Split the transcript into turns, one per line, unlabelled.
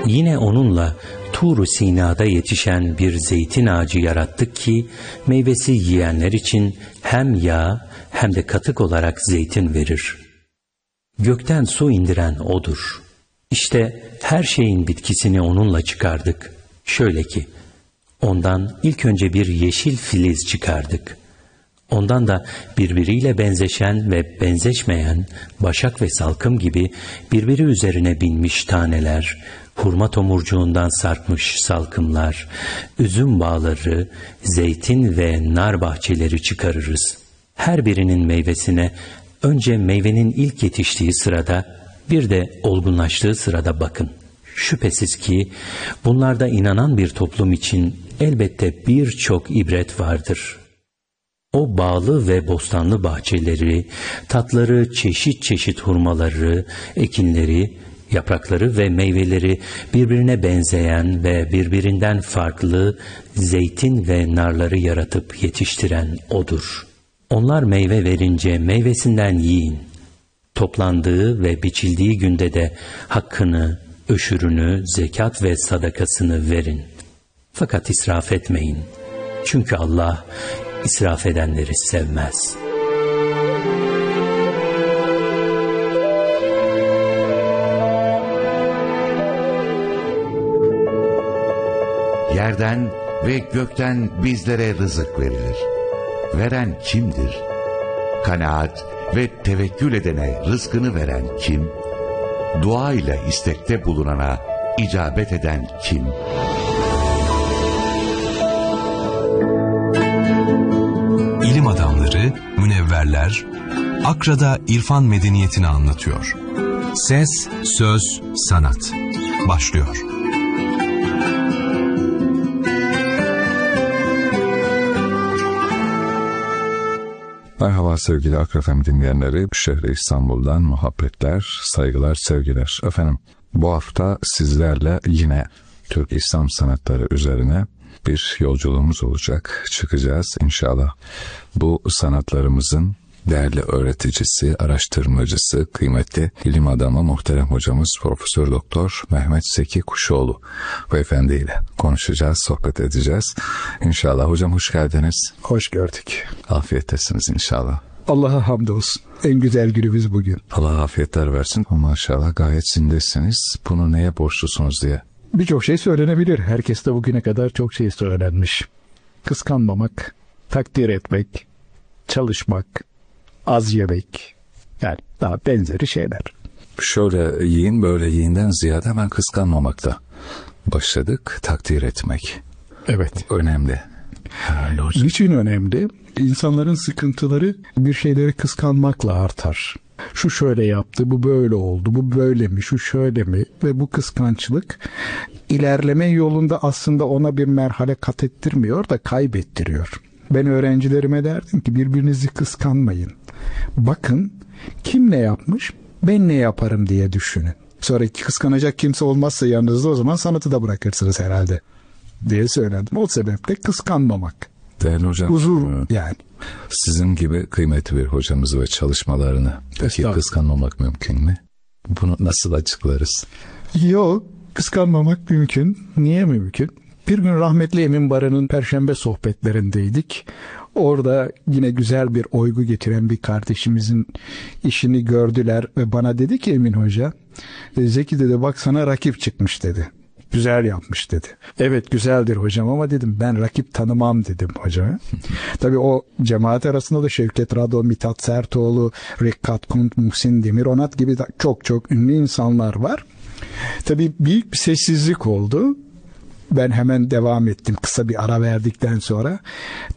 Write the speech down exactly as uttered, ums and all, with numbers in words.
Yine onunla Tur-u Sina'da yetişen bir zeytin ağacı yarattık ki meyvesi yiyenler için hem yağ hem de katık olarak zeytin verir. Gökten su indiren O'dur. İşte her şeyin bitkisini onunla çıkardık. Şöyle ki, ondan ilk önce bir yeşil filiz çıkardık. Ondan da birbiriyle benzeşen ve benzeşmeyen başak ve salkım gibi birbiri üzerine binmiş taneler, hurma tomurcuğundan sarkmış salkımlar, üzüm bağları, zeytin ve nar bahçeleri çıkarırız. Her birinin meyvesine önce meyvenin ilk yetiştiği sırada, bir de olgunlaştığı sırada bakın. Şüphesiz ki bunlarda inanan bir toplum için elbette birçok ibret vardır. O bağlı ve bostanlı bahçeleri, tatları, çeşit çeşit hurmaları, ekinleri, yaprakları ve meyveleri birbirine benzeyen ve birbirinden farklı zeytin ve narları yaratıp yetiştiren O'dur. Onlar meyve verince meyvesinden yiyin. Toplandığı ve biçildiği günde de hakkını, öşürünü, zekat ve sadakasını verin. Fakat israf etmeyin. Çünkü Allah israf edenleri sevmez.
Yerden ve gökten bizlere rızık verilir. Veren kimdir? Kanaat ve tevekkül edene rızkını veren kim? Dua ile istekte bulunana icabet eden kim?
İlim adamları, münevverler, Akra'da irfan medeniyetini anlatıyor. Ses, söz, sanat. Başlıyor.
Merhaba sevgili Akra F M dinleyenleri, şehri İstanbul'dan muhabbetler, saygılar, sevgiler. Efendim, bu hafta sizlerle yine Türk İslam sanatları üzerine bir yolculuğumuz olacak. Çıkacağız inşallah. Bu sanatlarımızın değerli öğreticisi, araştırmacısı, kıymetli ilim adamı, muhterem hocamız Profesör Doktor Mehmet Zeki Kuşoğlu beyefendi ile konuşacağız, sohbet edeceğiz. İnşallah hocam, hoş geldiniz.
Hoş gördük.
Afiyettesiniz inşallah.
Allah'a hamdolsun. En güzel günümüz bugün.
Allah afiyetler versin. Maşallah gayet zindesiniz. Bunu neye borçlusunuz diye.
Birçok şey söylenebilir. Herkes de bugüne kadar çok şey söylenmiş. Kıskanmamak, takdir etmek, çalışmak, az yemek, yani daha benzeri şeyler.
Şöyle yiyin böyle yiyinden ziyade hemen kıskanmamakta başladık. Takdir etmek.
Evet.
Önemli.
Niçin önemli? İnsanların sıkıntıları bir şeyleri kıskanmakla artar. Şu şöyle yaptı, bu böyle oldu, bu böyle mi, şu şöyle mi? Ve bu kıskançlık ilerleme yolunda aslında ona bir merhale kat ettirmiyor da kaybettiriyor. Ben öğrencilerime derdim ki birbirinizi kıskanmayın. Bakın kim ne yapmış, ben ne yaparım diye düşünün. Sonraki kıskanacak kimse olmazsa yanınızda, o zaman sanatı da bırakırsınız herhalde diye söyledim. O sebeple kıskanmamak.
Değerli hocam.
Huzur yani.
Sizin gibi kıymetli bir hocamız ve çalışmalarını peki kıskanmamak mümkün mü? Bunu nasıl açıklarız?
Yok, kıskanmamak mümkün. Niye mümkün? Bir gün rahmetli Emin Baran'ın Perşembe sohbetlerindeydik. Orada yine güzel bir oygu getiren bir kardeşimizin işini gördüler ve bana dedi ki Emin Hoca, Zeki dedi bak sana rakip çıkmış dedi. Güzel yapmış dedi. Evet güzeldir hocam ama dedim ben rakip tanımam dedim hocama. Tabii o cemaat arasında da Şevket Rado, Mithat Sertoğlu, Rikkat Kunt, Muhsin Demironat gibi çok çok ünlü insanlar var. Tabii büyük bir sessizlik oldu. Ben hemen devam ettim kısa bir ara verdikten sonra.